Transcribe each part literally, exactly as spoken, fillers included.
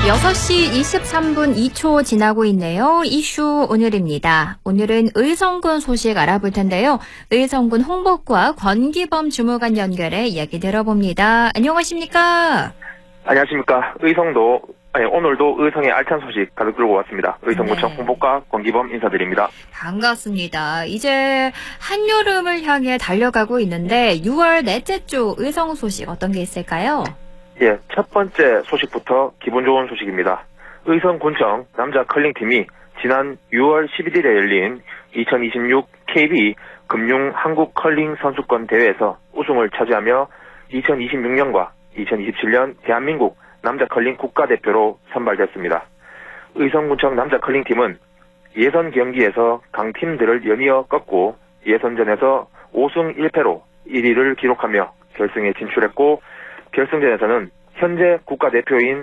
여섯 시 이십삼 분 이 초 지나고 있네요. 이슈 오늘입니다. 오늘은 의성군 소식 알아볼 텐데요. 의성군 홍보과 권기범 주무관 연결해 이야기 들어봅니다. 안녕하십니까? 안녕하십니까. 의성도 아니, 오늘도 의성의 알찬 소식 가득 들고 왔습니다. 의성구청 네. 홍보과 권기범 인사드립니다. 반갑습니다. 이제 한여름을 향해 달려가고 있는데 유월 넷째 주 의성 소식 어떤 게 있을까요? 예, 첫 번째 소식부터 기분 좋은 소식입니다. 의성군청 남자 컬링팀이 지난 유월 십일일에 열린 이천이십육 케이비이 금융 한국 컬링 선수권 대회에서 우승을 차지하며 이천이십육 년과 이천이십칠 년 대한민국 남자 컬링 국가대표로 선발됐습니다. 의성군청 남자 컬링팀은 예선 경기에서 강팀들을 연이어 꺾고 예선전에서 오승 일 패로 일 위를 기록하며 결승에 진출했고, 결승전에서는 현재 국가대표인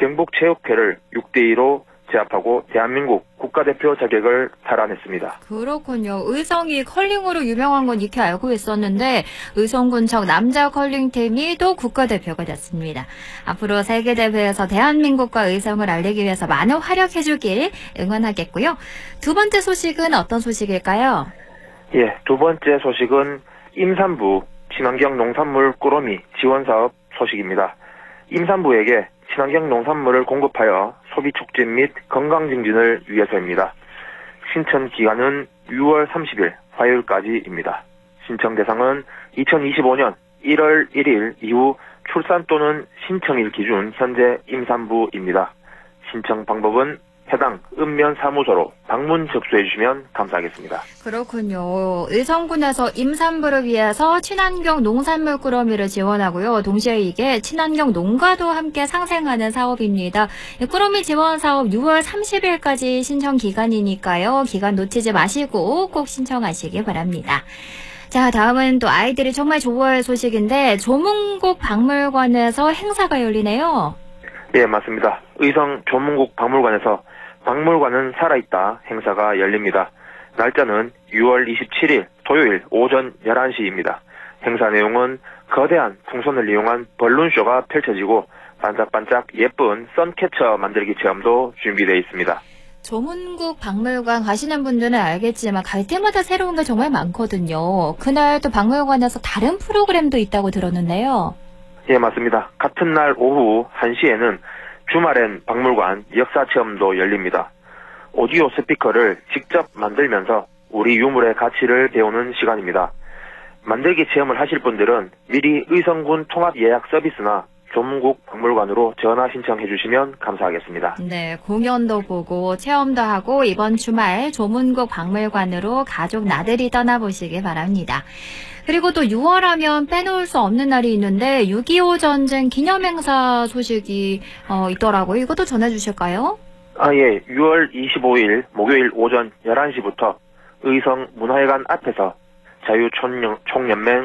경북체육회를 육 대 이로 제압하고 대한민국 국가대표 자격을 달아냈습니다. 그렇군요. 의성이 컬링으로 유명한 건 익히 알고 있었는데 의성군청 남자 컬링팀이 또 국가대표가 됐습니다. 앞으로 세계대회에서 대한민국과 의성을 알리기 위해서 많은 활약해주길 응원하겠고요. 두 번째 소식은 어떤 소식일까요? 예, 두 번째 소식은 임산부 친환경 농산물 꾸러미 지원사업 소식입니다. 임산부에게 친환경 농산물을 공급하여 소비 촉진 및 건강 증진을 위해서입니다. 신청 기간은 유월 삼십일 화요일까지입니다. 신청 대상은 이천이십오 년 일월 일일 이후 출산 또는 신청일 기준 현재 임산부입니다. 신청 방법은 해당 읍면 사무소로 방문 접수해 주시면 감사하겠습니다. 그렇군요. 의성군에서 임산부를 위해서 친환경 농산물 꾸러미를 지원하고요. 동시에 이게 친환경 농가도 함께 상생하는 사업입니다. 꾸러미 지원 사업 유월 삼십일까지 신청 기간이니까요. 기간 놓치지 마시고 꼭 신청하시기 바랍니다. 자, 다음은 또 아이들이 정말 좋아할 소식인데 조문국 박물관에서 행사가 열리네요. 예, 맞습니다. 의성 조문국 박물관에서 박물관은 살아있다 행사가 열립니다. 날짜는 유월 이십칠일 토요일 오전 열한 시입니다. 행사 내용은 거대한 풍선을 이용한 벌룬쇼가 펼쳐지고 반짝반짝 예쁜 선캐쳐 만들기 체험도 준비되어 있습니다. 조문국 박물관 가시는 분들은 알겠지만 갈 때마다 새로운 게 정말 많거든요. 그날 또 박물관에서 다른 프로그램도 있다고 들었는데요. 예, 맞습니다. 같은 날 오후 한 시에는 주말엔 박물관 역사체험도 열립니다. 오디오 스피커를 직접 만들면서 우리 유물의 가치를 배우는 시간입니다. 만들기 체험을 하실 분들은 미리 의성군 통합 예약 서비스나 조문국 박물관으로 전화 신청해 주시면 감사하겠습니다. 네, 공연도 보고 체험도 하고 이번 주말 조문국 박물관으로 가족 나들이 떠나보시기 바랍니다. 그리고 또 유월 하면 빼놓을 수 없는 날이 있는데 육이오 전쟁 기념행사 소식이 어, 있더라고요. 이것도 전해주실까요? 아, 예. 유월 이십오일 목요일 오전 열한 시부터 의성 문화회관 앞에서 자유총연맹